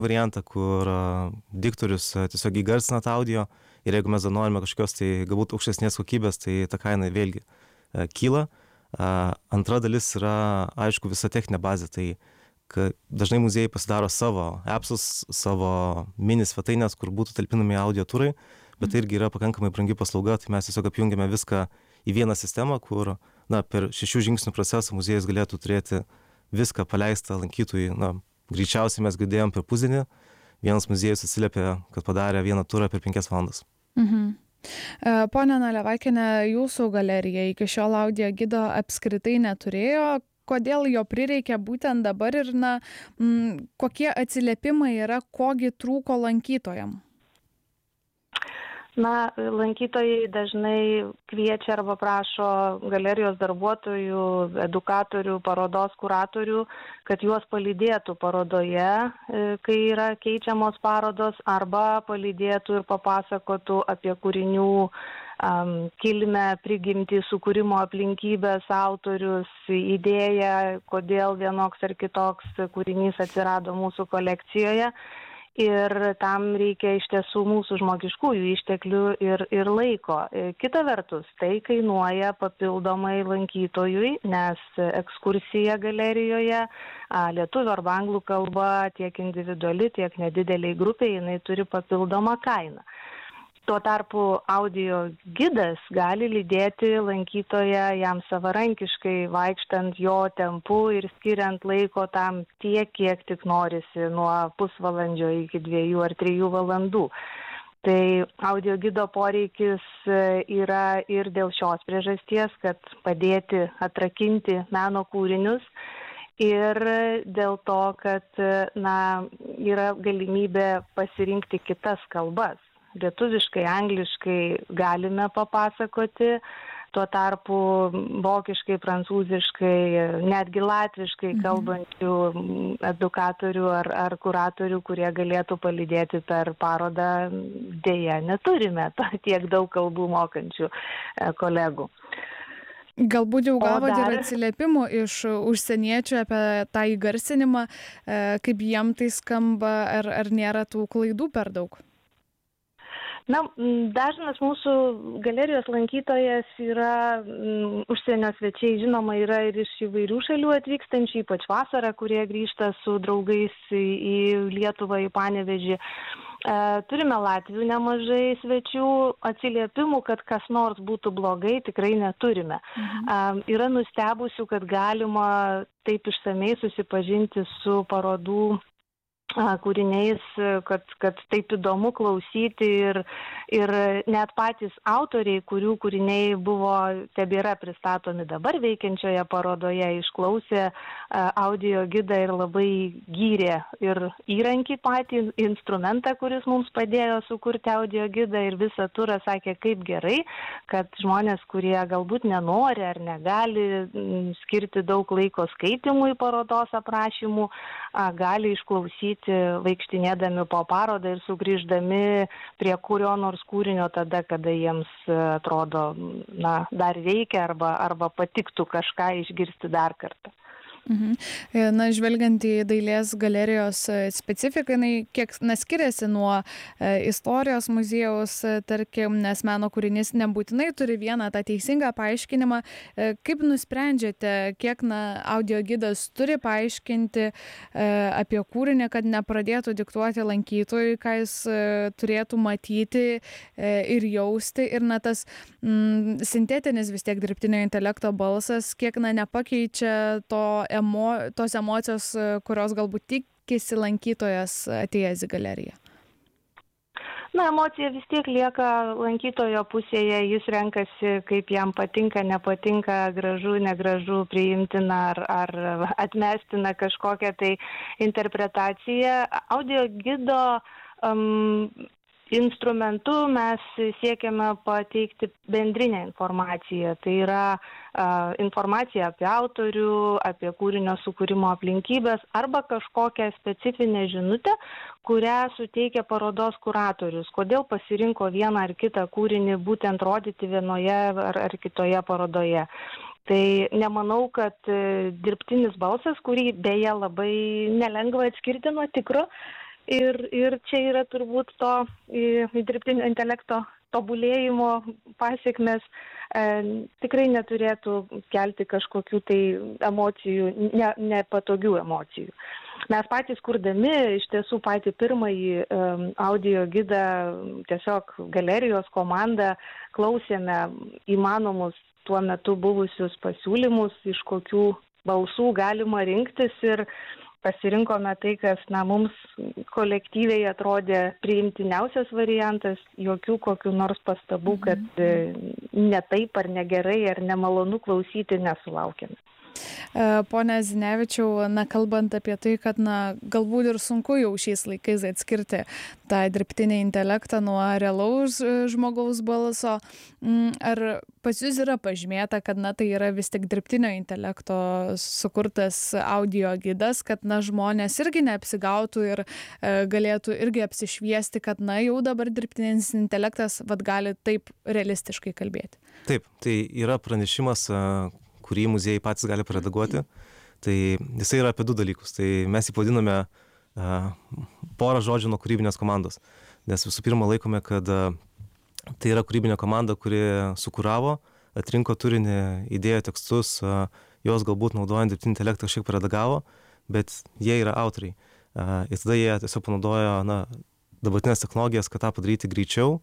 variantą, kur diktorius tiesiog įgarsina tą audio ir jeigu mes dar norime kažkokios tai galbūt aukštesnės kokybės, tai ta kaina vėlgi kyla. Antra dalis yra, aišku, visa techninė bazė, tai kad dažnai muziejai pasidaro savo appsus, savo mini svetainės, kur būtų talpinami audio turai, bet tai irgi yra pakankamai brangi paslauga, tai mes tiesiog apjungiame viską į vieną sistemą, kur per 6 žingsnių procesą muziejus galėtų turėti viską paleistą lankytojui. Greičiausiai mes girdėjom per pusdienį, vienas muziejus atsiliepė, kad padarė vieną turą per 5 valandas. Pone Nalevakiene, jūsų galerija iki šiol audio gido apskritai neturėjo. Kodėl jo prireikė būtent dabar ir kokie atsiliepimai yra, kogi trūko lankytojam? Lankytojai dažnai kviečia arba prašo galerijos darbuotojų, edukatorių, parodos kuratorių, kad juos palydėtų parodoje, kai yra keičiamos parodos, arba palydėtų ir papasakotų apie kūrinių kilmę, prigimtį, sukūrimo aplinkybės, autorius, idėją, kodėl vienoks ar kitoks kūrinys atsirado mūsų kolekcijoje. Ir tam reikia iš tiesų mūsų žmogiškųjų išteklių ir laiko. Kita vertus, tai kainuoja papildomai lankytojui, nes ekskursija galerijoje lietuvių arba anglų kalba tiek individuali, tiek nedideliai grupiai, jinai turi papildomą kainą. Tuo tarpu audio gidas gali lydėti lankytoją jam savarankiškai, vaikštant jo tempu ir skiriant laiko tam tiek, kiek tik norisi, nuo pusvalandžio iki 2 ar 3 valandų. Tai audio gido poreikis yra ir dėl šios priežasties, kad padėti atrakinti meno kūrinius, ir dėl to, kad yra galimybė pasirinkti kitas kalbas. Lietuviškai, angliškai galime papasakoti, tuo tarpu vokiškai, prancūziškai, netgi latviškai kalbančių edukatorių ar kuratorių, kurie galėtų palydėti per parodą, dėja neturime tiek daug kalbų mokančių kolegų. Galbūt jau gavote ir atsiliepimų iš užsieniečių apie tą įgarsinimą, kaip jiem tai skamba, ar nėra tų klaidų per daug? Dažnas mūsų galerijos lankytojas yra užsienio svečiai, žinoma, yra ir iš įvairių šalių atvykstančių, ypač vasarą, kurie grįžta su draugais į Lietuvą, į Panevėžį. Turime Latvių nemažai svečių, atsiliepimų, kad kas nors būtų blogai, tikrai neturime. Yra nustebusių, kad galima taip išsamei susipažinti su parodų kūriniais, kad taip įdomu klausyti ir net patys autoriai, kurių kūriniai tebėra pristatomi dabar veikiančioje parodoje, išklausė audio gidą ir labai gyrė ir įrankį patį, instrumentą, kuris mums padėjo sukurti audio gidą, ir visą turą sakė, kaip gerai, kad žmonės, kurie galbūt nenori ar negali skirti daug laiko skaitimui parodos aprašymų, gali išklausyti vaikštinėdami po parodą ir sugrįždami prie kurio nors kūrinio tada, kada jiems atrodo, dar reikia arba patiktų kažką išgirsti dar kartą. Žvelgiant į dailės galerijos specifiką, kiek skiriasi nuo istorijos muziejaus, tarkim, nes meno kūrinys nebūtinai turi vieną tą teisingą paaiškinimą. Kaip nusprendžiate, kiek audio gidas turi paaiškinti apie kūrinį, kad nepradėtų diktuoti lankytojui, ką jis turėtų matyti ir jausti, ir tas sintetinis vis tiek dirbtinio intelekto balsas, kiek nepakeičia tos emocijos, kurios galbūt tikisi lankytojas atėjęs į galeriją? Emocija vis tiek lieka lankytojo pusėje, jis renkasi, kaip jam patinka, nepatinka, gražu, negražu, priimtina ar atmestina kažkokią tai interpretaciją. Audio gido instrumentu mes siekiame pateikti bendrinę informaciją. Tai yra informacija apie autorių, apie kūrinio sukūrimo aplinkybės arba kažkokią specifinę žinutę, kurią suteikia parodos kuratorius. Kodėl pasirinko vieną ar kitą kūrinį būtent rodyti vienoje ar kitoje parodoje. Tai nemanau, kad dirbtinis balsas, kurį beje labai nelengva atskirti nuo tikro, Ir čia yra turbūt to dirbtinio intelekto tobulėjimo pasiekmes tikrai neturėtų kelti kažkokių tai emocijų, nepatogių emocijų. Mes patys kurdami iš tiesų patį pirmąjį audio gidą, tiesiog galerijos komandą, klausėme įmanomus tuo metu buvusius pasiūlymus, iš kokių balsų galima rinktis ir pasirinkome tai, kas mums kolektyviai atrodė priimtiniausias variantas, jokių kokių nors pastabų, kad ne taip ar negerai ar nemalonu klausyti nesulaukėme. Pone Zinevičiau, kalbant apie tai, kad galbūt ir sunku jau šiais laikais atskirti tą dirbtinį intelektą nuo realaus žmogaus balso, ar pas jūs yra pažymėta, kad tai yra vis tik dirbtinio intelekto sukurtas audio gidas, kad žmonės irgi neapsigautų ir galėtų irgi apsišviesti, kad jau dabar dirbtinis intelektas gali taip realistiškai kalbėti? Taip, tai yra pranešimas, kurį muziejai patys gali paredaguoti. Tai jisai yra apie 2 dalykus. Tai mes jį pavadiname porą žodžių nuo kūrybinės komandos. Nes visų pirma laikome, kad tai yra kūrybinė komanda, kuri sukuravo, atrinko turinį, įdėjo tekstus, jos galbūt naudojant dirbtinį intelektą kažkiek paredagavo, bet jie yra autoriai. Ir tada jie tiesiog panaudojo dabartinės technologijas, kad tą padaryti greičiau,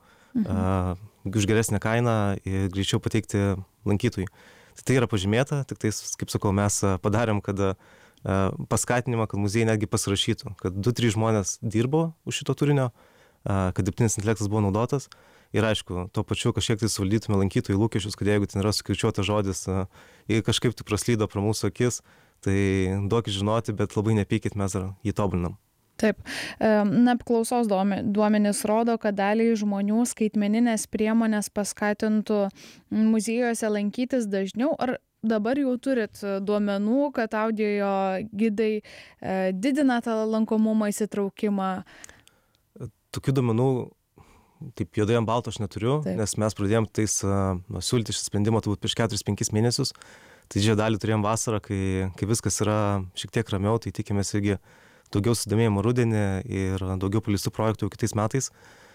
už geresnę kainą ir greičiau pateikti lankytojui. Tai yra pažymėta, tik tai, kaip sakau, mes padarėm, kad paskatinimą, kad muziejai netgi pasirašytų, kad 2-3 žmonės dirbo už šito turinio, kad dirbtinis intelektas buvo naudotas ir aišku, tuo pačiu kažkiek tai suvaldytume lankytojų lūkesčius, kad jeigu ten yra sukirčiuotas žodis ir kažkaip tai praslydo pro mūsų akis, tai duokit žinoti, bet labai nepykit, mes dar jį tobulinam. Taip. Apklausos duomenys rodo, kad daliai žmonių skaitmeninės priemonės paskatintų muziejuose lankytis dažniau. Ar dabar jau turit duomenų, kad audio gidai didina tą lankomumą, įsitraukimą? Tokių duomenų, taip juodai ant balto aš neturiu, taip. Nes mes pradėjom siūlyti šį sprendimą turbūt prieš 4-5 mėnesius. Tai didžiąją dalį turėjom vasarą, kai viskas yra šiek tiek ramiau, tai tikimės irgi daugiau sudomėjimo rudenį ir daugiau paleistų projektų jau kitais metais.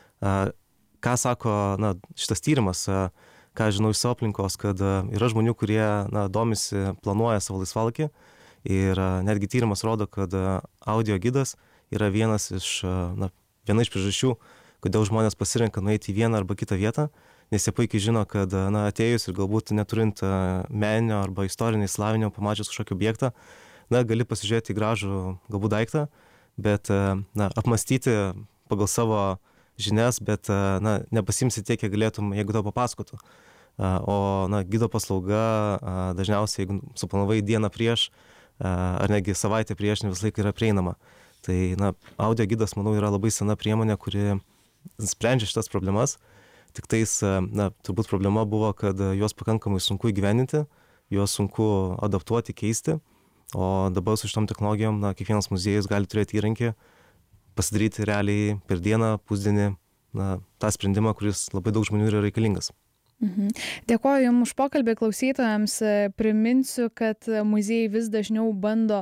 Ką sako šitas tyrimas, ką žinau iš savo aplinkos, kad yra žmonių, kurie domisi, planuoja savo laisvalaikį ir netgi tyrimas rodo, kad audio gidas yra viena iš priežasčių, kodėl žmonės pasirenka nueiti į vieną arba kitą vietą, nes jie puikiai žino, kad atėjus ir galbūt neturint meninio arba istorinio išsilavinimo, pamačius kažkokį objektą, gali pasižiūrėti į gražų galbūt daiktą, bet apmastyti pagal savo žinias, bet nepasimsi tiek, kiek galėtum, jeigu tau papasakotų. O gido paslauga dažniausiai, jeigu suplanavai dieną prieš ar negi savaitę prieš, ne visą laiką yra prieinama. Tai audio gidas, manau, yra labai sena priemonė, kuri sprendžia šitas problemas. Tik tais, turbūt problema buvo, kad juos pakankamai sunku įgyvendinti, juos sunku adaptuoti, keisti. O dabar su šitom technologijom, kiekvienas muziejus gali turėti įrankį, pasidaryti realiai per dieną, pusdienį, tą sprendimą, kuris labai daug žmonių yra reikalingas. Dėkoju Jums už pokalbį. Klausytojams priminsiu, kad muziejai vis dažniau bando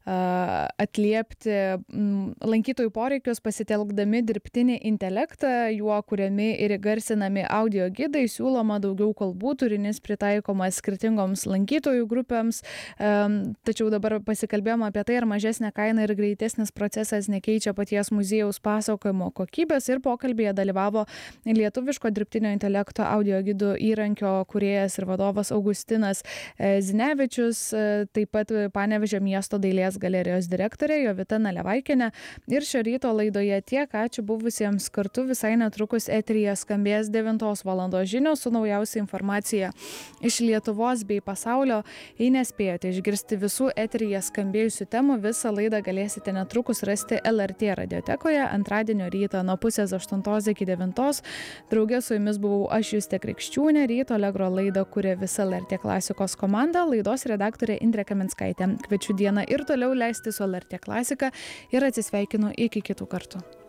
atliepti lankytojų poreikius pasitelkdami dirbtinį intelektą, juo kuriami ir įgarsinami audio gidai, siūloma daugiau kalbų, turinys pritaikomas skirtingoms lankytojų grupėms. Tačiau dabar pasikalbėjome apie tai, ar mažesnė kaina ir greitesnis procesas nekeičia paties muziejaus pasakojimo kokybės, ir pokalbėje dalyvavo lietuviško dirbtinio intelekto audio gidų įrankio kūrėjas ir vadovas Augustinas Zinevičius, taip pat Panevėžio miesto dailės galerijos direktorė Jovita Nalevaikienė. Ir šio ryto laidoje tiek. Ačiū buvusiems kartu. Visai netrukus eteryje skambės 9 valandos žinios su naujausia informacija iš Lietuvos bei pasaulio. Jei nespėjote išgirsti visų eteryje skambėjusių temų, visą laidą galėsite netrukus rasti LRT radiotekoje antradienio rytą nuo 7:30 iki 9:00. Drauge su jumis buvau aš, Justė Krikščiūnė. Ryto Allegro laidą kuria visa LRT klasikos komanda, laidos redaktorė Indrė Kaminskaitė. Kviečiu dieną ir toliau leisti su LRT klasika ir atsisveikinu iki kitų kartų.